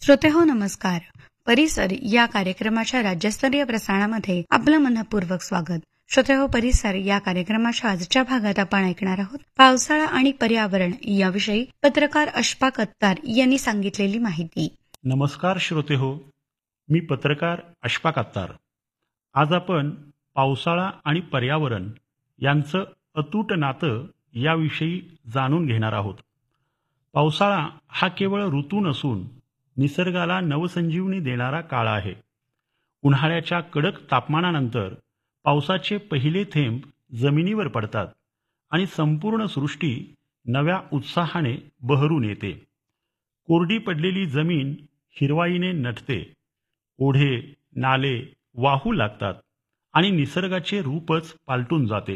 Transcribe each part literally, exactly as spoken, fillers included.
श्रोतेहो नमस्कार. परिसर या कार्यक्रमाच्या राज्यस्तरीय प्रसारणामध्ये आपलं मनपूर्वक स्वागत. श्रोतेहो, परिसर या कार्यक्रमाच्या आजच्या भागात आपण ऐकणार आहोत पावसाळा आणि पर्यावरण याविषयी पत्रकार अशफाक अत्तार यांनी सांगितलेली माहिती. नमस्कार श्रोतेहो, मी पत्रकार अशफाक अत्तार. आज आपण पावसाळा आणि पर्यावरण यांचं अतूट नातं याविषयी जाणून घेणार आहोत. पावसाळा हा केवळ ऋतू नसून निसर्गाला नवसंजीवनी देणारा काळ आहे. उन्हाळ्याच्या कडक तापमानानंतर पावसाचे पहिले थेंब जमिनीवर पडतात आणि संपूर्ण सृष्टी नव्या उत्साहाने बहरून येते. कोरडी पडलेली जमीन हिरवाईने नटते, ओढे नाले वाहू लागतात आणि निसर्गाचे रूपच पालटून जाते.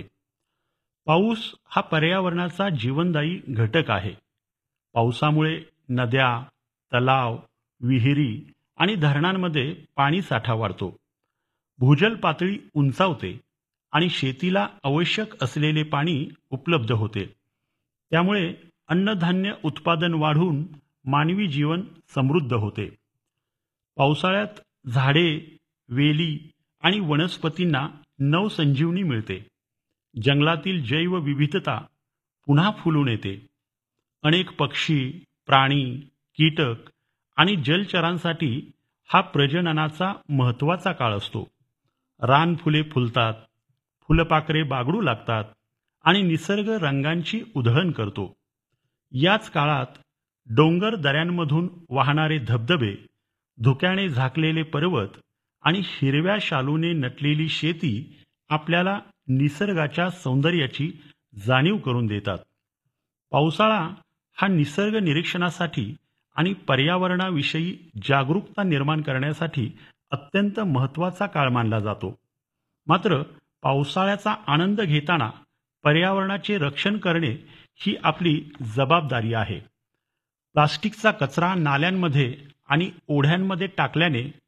पाऊस हा पर्यावरणाचा जीवनदायी घटक आहे. पावसामुळे नद्या, तलाव, विहिरी आणि धरणांमध्ये पाणी साठा वाढतो. भूजल पातळी उंचावते आणि शेतीला आवश्यक असलेले पाणी उपलब्ध होते. त्यामुळे अन्नधान्य उत्पादन वाढून मानवी जीवन समृद्ध होते. पावसाळ्यात झाडे, वेली आणि वनस्पतींना नवसंजीवनी मिळते. जंगलातील जैवविविधता पुन्हा फुलून येते. अनेक पक्षी, प्राणी, कीटक आणि जलचरांसाठी हा प्रजननाचा महत्त्वाचा काळ असतो. रानफुले फुलतात, फुलपाखरे बागडू लागतात आणि निसर्ग रंगांची उधळण करतो. याच काळात डोंगर दऱ्यांमधून वाहणारे धबधबे, धुक्याने झाकलेले पर्वत आणि हिरव्या शालूने नटलेली शेती आपल्याला निसर्गाच्या सौंदर्याची जाणीव करून देतात. पावसाळा हा निसर्ग निरीक्षणासाठी आणि पर्यावरणाविषयी जागरूकता निर्माण करण्यासाठी अत्यंत महत्त्वाचा काळ मानला जातो. मात्र पावसाळ्याचा आनंद घेताना पर्यावरणाचे रक्षण करणे ही आपली जबाबदारी आहे. प्लास्टिकचा कचरा नाल्यांमध्ये आणि ओढ्यांमध्ये टाकल्याने